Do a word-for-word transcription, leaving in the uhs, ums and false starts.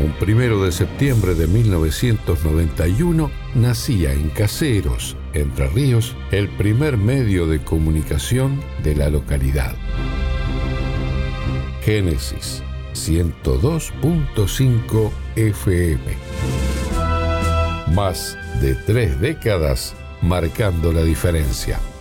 Un primero de septiembre de mil novecientos noventa y uno nacía en Caseros, Entre Ríos, el primer medio de comunicación de la localidad. Génesis ciento dos punto cinco F M. Más de tres décadas marcando la diferencia.